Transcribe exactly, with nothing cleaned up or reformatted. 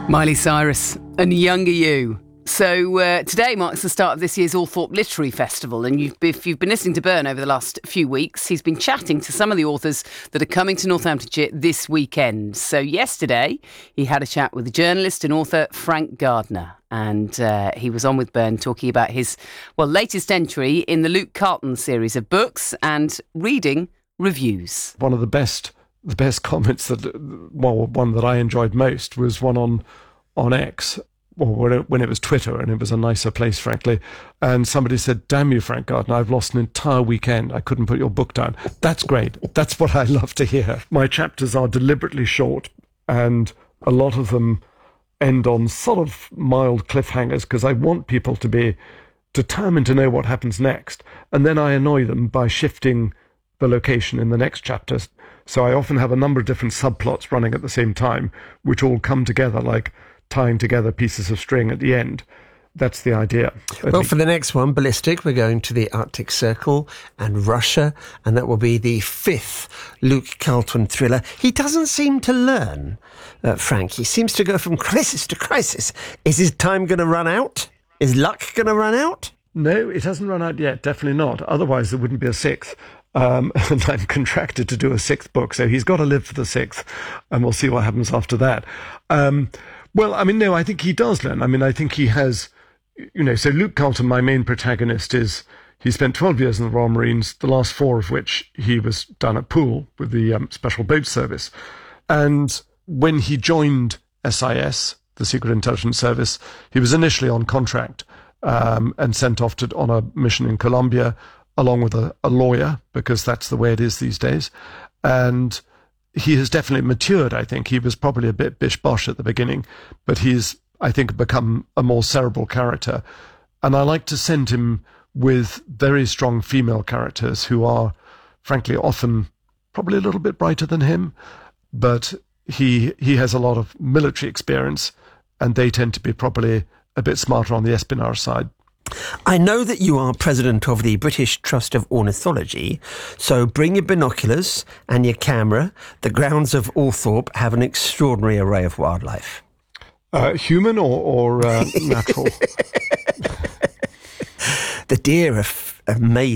Miley Cyrus and Younger You. So uh, today marks the start of this year's Althorpe Literary Festival, and you've, if you've been listening to Byrne over the last few weeks, he's been chatting to some of the authors that are coming to Northamptonshire this weekend. So yesterday he had a chat with the journalist and author Frank Gardner, and uh, he was on with Byrne talking about his well latest entry in the Luke Carlton series of books and reading reviews. One of the best the best comments that well one that I enjoyed most was one on on X. Well, when it, when it was Twitter, and it was a nicer place, frankly. And somebody said, "Damn you, Frank Gardner, I've lost an entire weekend. I couldn't put your book down." That's great. That's what I love to hear. My chapters are deliberately short, and a lot of them end on sort of mild cliffhangers, because I want people to be determined to know what happens next. And then I annoy them by shifting the location in the next chapters. So I often have a number of different subplots running at the same time, which all come together like tying together pieces of string at the end. That's the idea. Well, for the next one, Ballistic, we're going to the Arctic Circle and Russia, and that will be the fifth Luke Carlton thriller. He doesn't seem to learn, uh, Frank. He seems to go from crisis to crisis. Is his time going to run out? Is luck going to run out? No, it hasn't run out yet, definitely not. Otherwise, there wouldn't be a sixth. Um, and I'm contracted to do a sixth book, so he's got to live for the sixth, and we'll see what happens after that. Um, well, I mean, no, I think he does learn. I mean, I think he has, you know, so Luke Carlton, my main protagonist, is, he spent twelve years in the Royal Marines, the last four of which he was down at Poole with the um, Special Boat Service. And when he joined S I S, the Secret Intelligence Service, he was initially on contract um, and sent off to, on a mission in Colombia, along with a, a lawyer, because that's the way it is these days. And he has definitely matured, I think. He was probably a bit bish-bosh at the beginning, but he's, I think, become a more cerebral character. And I like to send him with very strong female characters who are, frankly, often probably a little bit brighter than him, but he he has a lot of military experience, and they tend to be probably a bit smarter on the espionage side. I know that you are president of the British Trust of Ornithology, so bring your binoculars and your camera. The grounds of Althorpe have an extraordinary array of wildlife. Uh, human or, or uh, natural? The deer are f- amazing.